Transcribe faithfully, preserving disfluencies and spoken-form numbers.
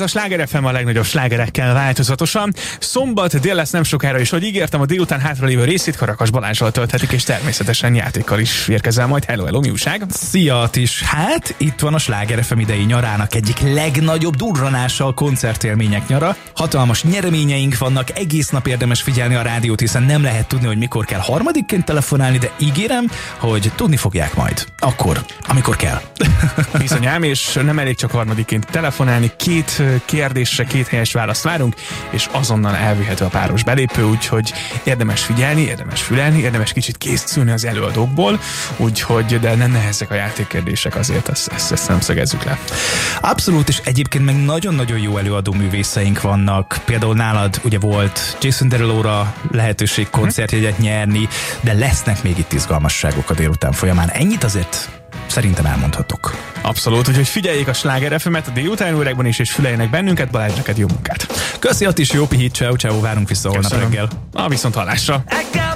a Sláger ef em a legnagyobb slágerekkel változatosan. Szombat dél lesz nem sokára, és hogy ígértem, a délután hátralévő részét Karakas Balázsral tölthetik, és természetesen játékkal is érkezel majd. Hello, hello, mi újság? Szia is. Hát, itt van a Sláger ef em idei nyarának egyik legnagyobb durranása, a koncertélmények nyara. Hatalmas nyereményeink vannak, egész nap érdemes figyelni a rádiót, hiszen nem lehet tudni, hogy mikor kell harmadikként telefonálni, de ígérem, hogy tudni fogják majd. Akkor, amikor kell. Bizonyám, és nem elég csak harmadiként telefonálni, két kérdésre két helyes választ várunk, és azonnal elvihető a páros belépő, úgyhogy érdemes figyelni, érdemes fülelni, érdemes kicsit készülni az előadókból, úgyhogy, de nem nehezek a játékkérdések, azért ezt, ezt, ezt nem szögezzük le. Abszolút, és egyébként meg nagyon-nagyon jó előadó művészeink vannak. Például nálad ugye volt Jason Derulo-ra lehetőség koncertjegyet nyerni, de lesznek még itt izgalmasságok a délután folyamán. Ennyit azért szerintem elmondhatok. Abszolút, úgyhogy figyeljék a Sláger ef emet a délután órákban is, és füleljenek bennünket. Balázs, neked jó munkát. Köszi, Attis, jó pihit, ciao, ciao, várunk vissza holnap reggel. A viszont hallásra.